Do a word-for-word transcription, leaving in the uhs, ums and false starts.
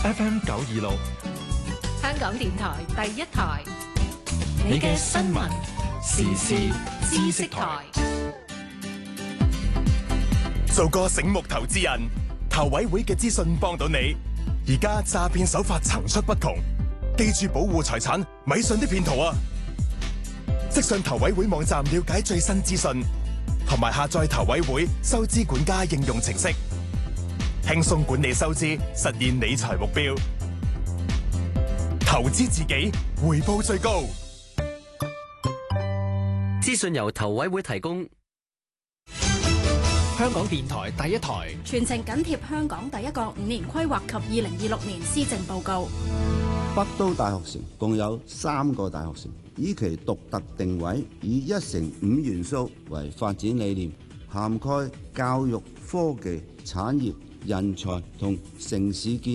F M 九二六， 香港電台第一台， 你嘅新聞時事知識台。 做個醒目投資人，投委會嘅資訊幫到你。而家詐騙手法層出不窮，記住保護財產，咪信啲騙徒啊！即上投委會網站了解最新資訊，同埋下載投委會收支管家應用程式，輕鬆管理收支，實現理財目標。投資自己，回報最高。 資訊由投委會提供。 香港電台第一台， 全程緊貼香港第一個五年規劃及二零二六年施政報告。 北都大學城共有三個大學城，以其獨特定位，以一城五元素為發展理念，涵蓋教育、科技、產業、人才同城市建